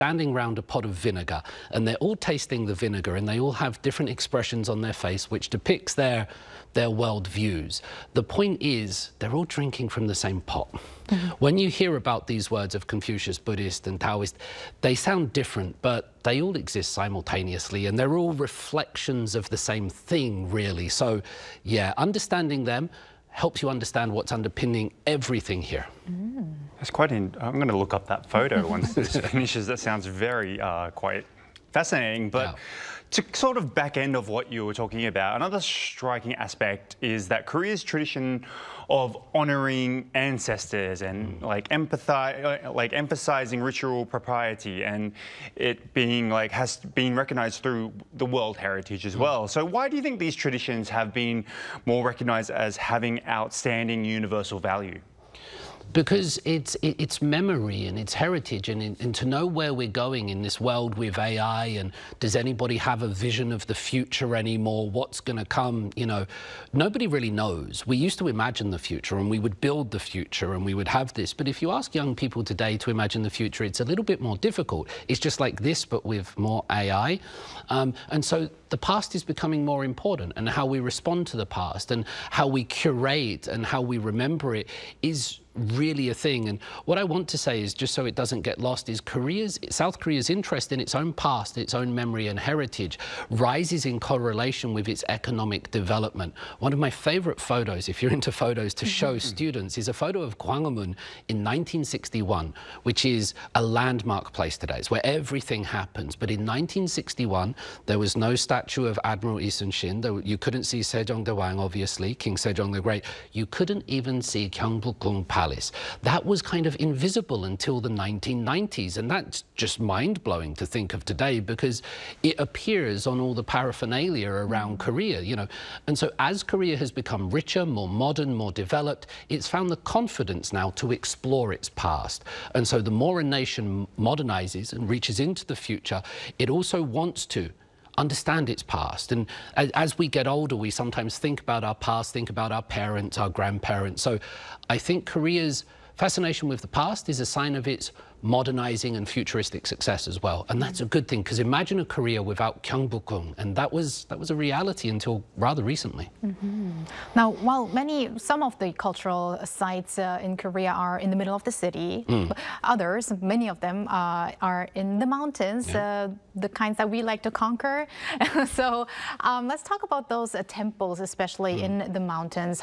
standing round a pot of vinegar, and they're all tasting the vinegar, and they all have different expressions on their face which depicts their world views. The point is, they're all drinking from the same pot. When you hear about these words of Confucius, Buddhist and Taoist, they sound different, but they all exist simultaneously, and they're all reflections of the same thing, really. So, yeah, understanding them helps you understand what's underpinning everything here. That's quite I'm going to look up that photo once this finishes. That sounds very quite fascinating. But to sort of back end of what you were talking about, another striking aspect is that Korea's tradition of honouring ancestors and emphasizing ritual propriety, and it being has been recognised through the World Heritage as well. So why do you think these traditions have been more recognised as having outstanding universal value? Because it's memory and it's heritage, and to know where we're going in this world with AI, and does anybody have a vision of the future anymore? What's going to come? You know, nobody really knows. We used to imagine the future, and we would build the future, and we would have this. But if you ask young people today to imagine the future, it's a little bit more difficult. It's just like this, but with more AI. And so the past is becoming more important, and how we respond to the past and how we curate and how we remember it is really a thing. And what I want to say is, just so it doesn't get lost, is South Korea's interest in its own past, its own memory and heritage rises in correlation with its economic development. One of my favorite photos, if you're into photos, to show students is a photo of Gwanghwamun in 1961, which is a landmark place today. It's where everything happens. But in 1961, there was no statue of Admiral Lee Sun-shin. You couldn't see Sejong Daewang, obviously, King Sejong the Great. You couldn't even see Gyeongbokgung Palace. That was kind of invisible until the 1990s, and that's just mind-blowing to think of today, because it appears on all the paraphernalia around Korea, you know. And so as Korea has become richer, more modern, more developed, it's found the confidence now to explore its past. And so the more a nation modernizes and reaches into the future, it also wants to understand its past. And as we get older, we sometimes think about our past, think about our parents, our grandparents. So I think Korea's fascination with the past is a sign of its modernizing and futuristic success as well. And that's a good thing, because imagine a Korea without Gyeongbokgung, and that was a reality until rather recently. Now, while some of the cultural sites in Korea are in the middle of the city, others, many of them are in the mountains, the kinds that we like to conquer. So let's talk about those temples, especially in the mountains.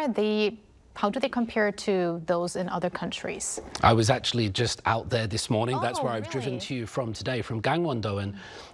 How do they compare to those in other countries? I was actually just out there this morning. That's where I've driven to you from today, from Gangwon-do, and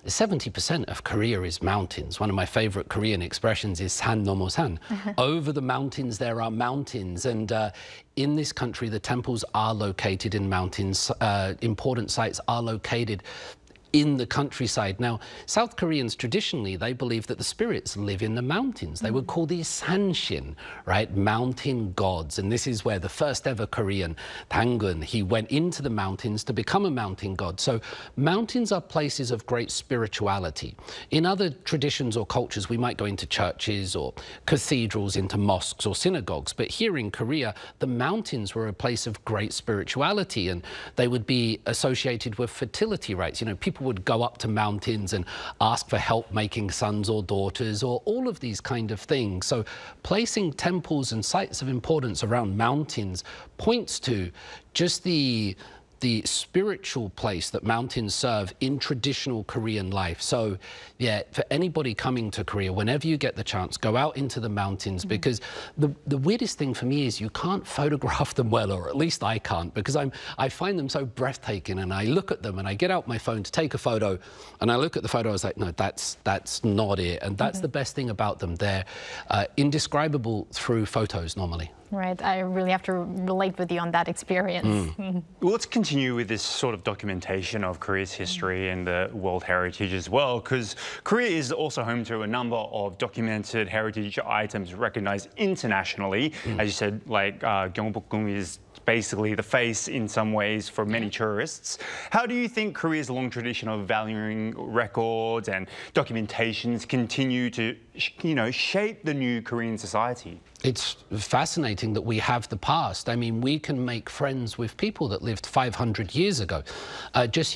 70% of Korea is mountains. One of my favorite Korean expressions is san nomo san. Over the mountains, there are mountains. And in this country, the temples are located in mountains. Important sites are located in the countryside. Now, South Koreans traditionally, they believe that the spirits live in the mountains. They would call these sanshin, right? Mountain gods. And this is where the first ever Korean, Dangun, he went into the mountains to become a mountain god. So mountains are places of great spirituality. In other traditions or cultures, we might go into churches or cathedrals, into mosques or synagogues. But here in Korea, the mountains were a place of great spirituality, and they would be associated with fertility rites. You know, people would go up to mountains and ask for help making sons or daughters, or all of these kind of things. So placing temples and sites of importance around mountains points to just the spiritual place that mountains serve in traditional Korean life. So yeah, for anybody coming to Korea, whenever you get the chance, go out into the mountains, because the weirdest thing for me is you can't photograph them well, or at least I can't, because I find them so breathtaking, and I look at them and I get out my phone to take a photo, and I look at the photo, I was like, no, that's not it. And that's the best thing about them. They're indescribable through photos normally. Right, I really have to relate with you on that experience. Well, let's continue with this sort of documentation of Korea's history and the World Heritage as well, because Korea is also home to a number of documented heritage items recognized internationally. As you said, like Gyeongbokgung is basically the face in some ways for many tourists. How do you think Korea's long tradition of valuing records and documentations continue to, shape the new Korean society? It's fascinating that we have the past. I mean, we can make friends with people that lived 500 years ago. Just